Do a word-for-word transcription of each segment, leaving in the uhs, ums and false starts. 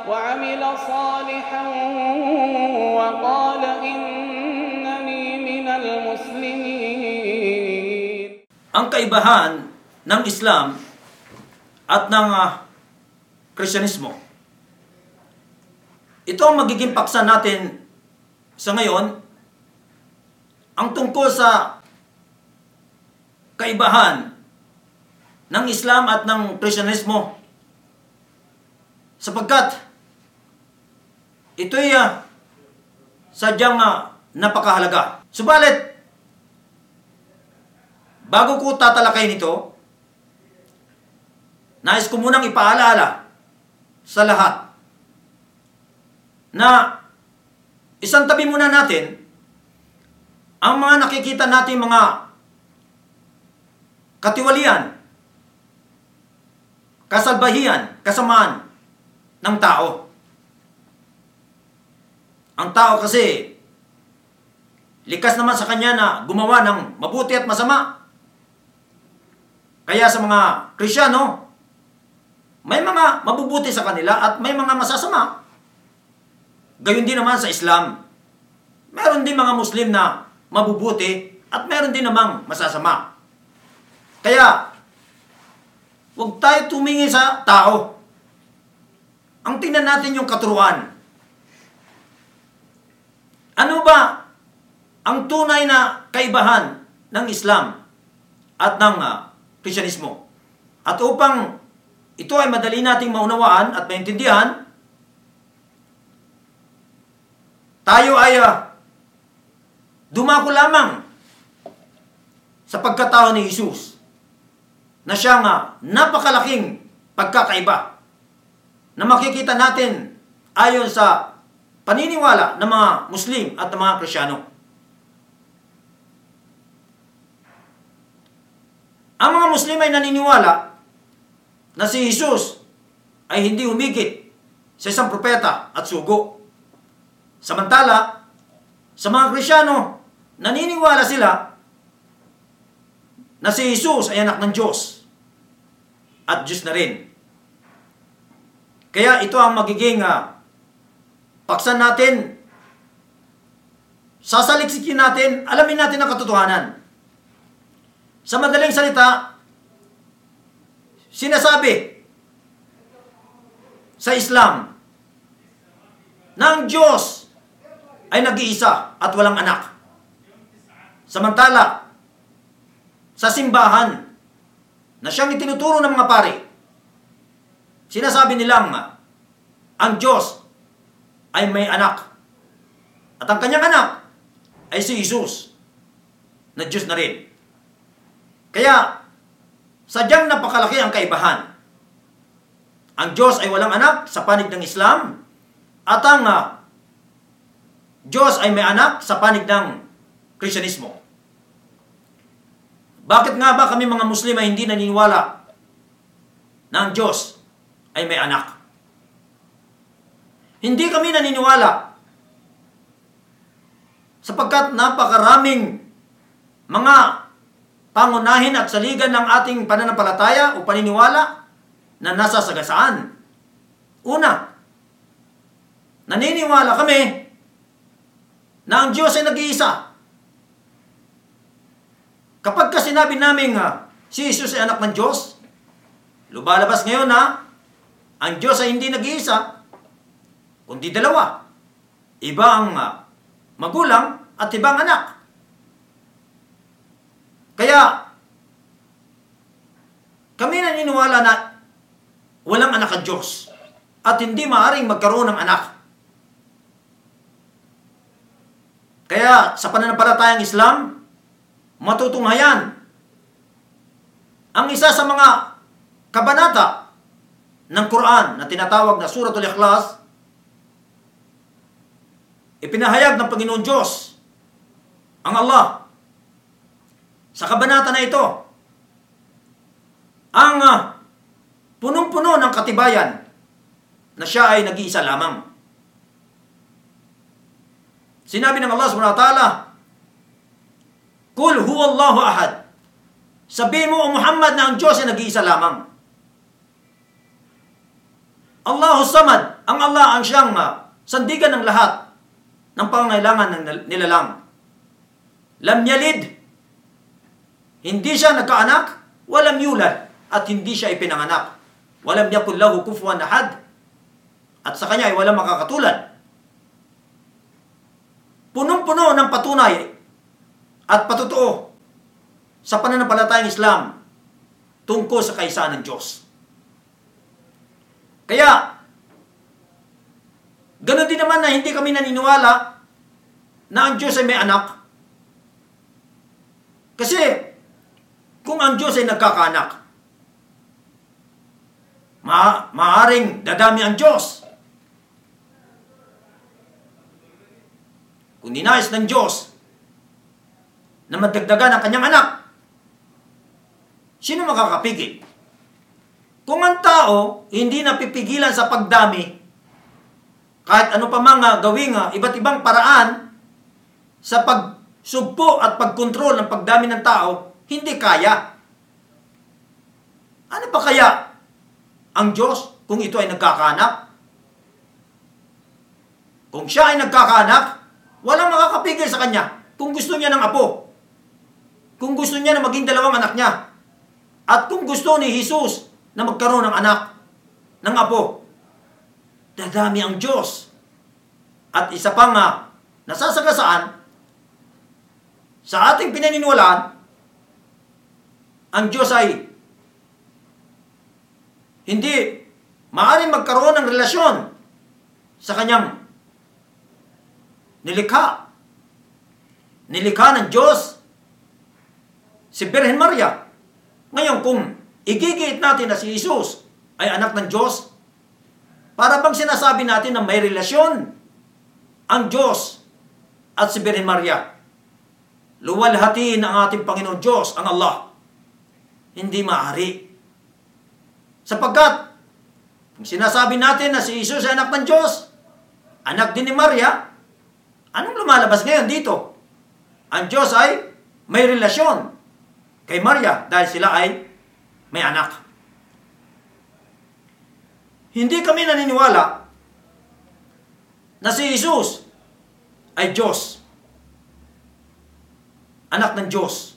وعمل صالحا وقال إنني من المسلمين. Ang kaibahan ng Islam at ng uh, Kristyanismo, ito ang magiging paksa natin sa ngayon, ang tungkol sa kaibahan ng Islam at ng Kristyanismo, sapagkat ito'y uh, sadyang uh, napakahalaga. Subalit, bago ko tatalakayin ito, nais ko munang ipaalala sa lahat na isang tabi muna natin ang mga nakikita natin mga katiwalian, kasalbahian, kasamaan ng tao. Ang tao kasi likas naman sa kanya na gumawa ng mabuti at masama. Kaya sa mga Kristiyano, may mga mabubuti sa kanila at may mga masasama. Gayon din naman sa Islam. Meron din mga Muslim na mabubuti at meron din namang masasama. Kaya, huwag tayo tumingin sa tao. Ang tingnan natin yung katuruan. Ano ba ang tunay na kaibahan ng Islam at ng uh, Kristyanismo? At upang ito ay madali nating maunawaan at maintindihan, tayo ay uh, dumako lamang sa pagkatao ni Jesus na siyang uh, napakalaking pagkakaiba na makikita natin ayon sa paniniwala ng mga Muslim at ng mga Kristiyano. Ang mga Muslim ay naniniwala na si Jesus ay hindi humigit sa isang propeta at sugo. Samantala, sa mga Kristiyano, naniniwala sila na si Jesus ay anak ng Diyos at Diyos na rin. Kaya ito ang magiging uh, paksan natin, sasaliksikin natin, alamin natin ang katotohanan. Sa madaling salita, sinasabi sa Islam na ang Diyos ay nag-iisa at walang anak. Samantala, sa simbahan na siyang itinuturo ng mga pari, sinasabi nilang ang Diyos ay may anak. At ang kanyang anak ay si Jesus na Diyos na rin. Kaya, sadyang napakalaki ang kaibahan. Ang Diyos ay walang anak sa panig ng Islam at ang uh, Diyos ay may anak sa panig ng Kristyanismo. Bakit nga ba kami mga Muslim ay hindi naniniwala na ang Diyos ay may anak? Hindi kami naniniwala sapagkat napakaraming mga pangunahin at saligan ng ating pananampalataya o paniniwala na nasa sagasaan. Una, naniniwala kami na ang Diyos ay nag-iisa. Kapag ka sinabi namin uh, si Jesus ay anak ng Diyos, lumalabas ngayon na ang Diyos ay hindi nag-iisa, kundi dalawa. Iba ang uh, magulang at ibang anak. Kaya, kami naniniwala na walang anak ang Diyos at hindi maaaring magkaroon ng anak. Kaya, sa pananampalatayang Islam, matutunghayan ang isa sa mga kabanata ng Quran na tinatawag na Suratul Ikhlas. Ipinahayag ng Panginoon Diyos ang Allah sa kabanata na ito ang uh, punong-puno ng katibayan na siya ay nag-iisa lamang. Sinabi ng Allah subhanahu wa ta'ala, Kul huwallahu ahad. Sabihin mo, O Muhammad, na ang Diyos ay nag-iisa lamang. Allahu samad, Ang Allah ang siyang uh, sandigan ng lahat ng pangangailangan ng nilalang. Lam yalid, hindi siya nagkaanak, walam yulad, at hindi siya ipinanganak. Walam yakul lahu kufuwan ahad, at sa kanya ay walang makakatulad. Punong-puno ng patunay at patotoo sa pananampalatayang Islam tungkol sa kaisa ng Diyos. Kaya, ganoon din naman na hindi kami naniniwala na ang Diyos ay may anak. Kasi, kung ang Diyos ay nagkakaanak, ma maaring dadami ang Diyos. Kung ninais ng Diyos na madagdagan ang kanyang anak, sino makakapigil? Kung ang tao hindi napipigilan sa pagdami, kahit ano pa mga gawing iba't ibang paraan sa pagsugpo at pagkontrol ng pagdami ng tao, hindi kaya. Ano pa kaya ang Diyos kung ito ay nagkakaanak? Kung siya ay nagkakaanak, walang makakapigil sa kanya kung gusto niya ng apo. Kung gusto niya na maging dalawang anak niya. At kung gusto ni Jesus na magkaroon ng anak, ng apo, dadami ang Diyos. At isa pa nga, nasasagasaan, sa ating pinaniniwalaan, ang Diyos ay hindi maaaring magkaroon ng relasyon sa kanyang nilikha. Nilikha ng Diyos si Birhen Maria. Ngayon, kung igigit natin na si Jesus ay anak ng Diyos, para bang sinasabi natin na may relasyon ang Diyos at si Birhen Maria? Luwalhatiin ang ating Panginoon Diyos, ang Allah. Hindi maaari. Sapagkat, kung sinasabi natin na si Jesus ay anak ng Diyos, anak din ni Maria, anong lumalabas ngayon dito? Ang Diyos ay may relasyon kay Maria dahil sila ay may anak. Hindi kami naniniwala na si Jesus ay Diyos. Anak ng Diyos.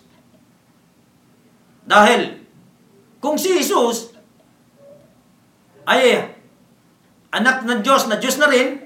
Dahil kung si Jesus ay anak ng Diyos na Diyos na rin,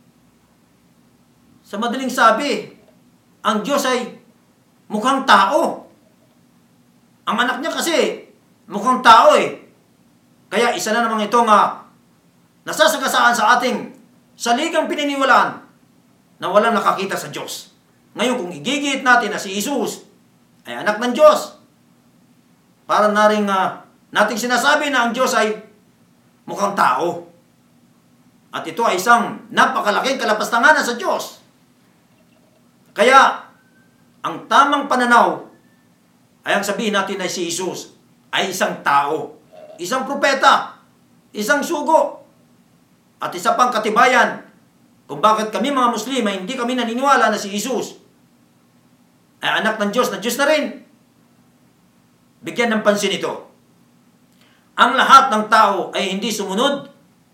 sa madaling sabi, ang Diyos ay mukhang tao. Ang anak niya kasi mukhang tao eh. Kaya isa na namang itong uh, nasasagasaan sa ating saligang pininiwalaan na walang nakakita sa Diyos. Ngayon, kung igigit natin na si Jesus ay anak ng Diyos, para na rin uh, nating sinasabi na ang Diyos ay mukhang tao. At ito ay isang napakalaking kalapastanganan sa Diyos. Kaya, ang tamang pananaw ay ang sabihin natin na si Jesus ay isang tao, isang propeta, isang sugo, at isa pang katibayan kung bakit kami mga Muslim ay hindi kami naniniwala na si Jesus ay anak ng Diyos na Diyos na rin. Bigyan ng pansin ito. Ang lahat ng tao ay hindi sumunod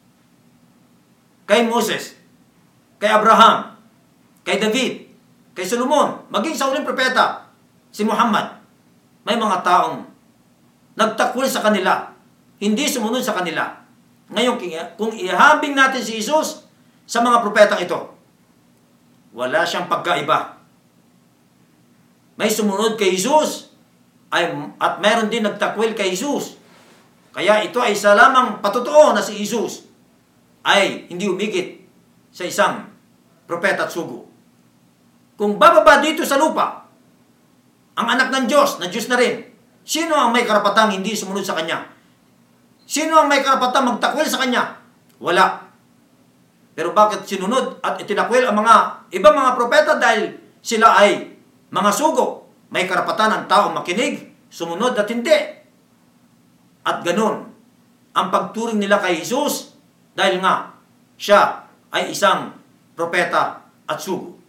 kay Moses, kay Abraham, kay David, kay Solomon, maging sa huling propeta, si Muhammad. May mga taong nagtakwil sa kanila, hindi sumunod sa kanila. Ngayon, kung ihambing natin si Jesus sa mga propetang ito, wala siyang pagkaiba. May sumunod kay Jesus ay, at mayroon din nagtakwil kay Jesus. Kaya ito ay isa lamang patotoo na si Jesus ay hindi umigit sa isang propeta at sugo. Kung bababa dito sa lupa, ang anak ng Diyos, na Diyos na rin, sino ang may karapatang hindi sumunod sa Kanya? Sino ang may karapatang magtakwil sa Kanya? Wala. Pero bakit sinunod at itinakwil ang mga ibang mga propeta dahil sila ay mga sugo? May karapatan ang tao makinig, sumunod at hindi. At ganun, ang pagturing nila kay Jesus dahil nga siya ay isang propeta at sugo.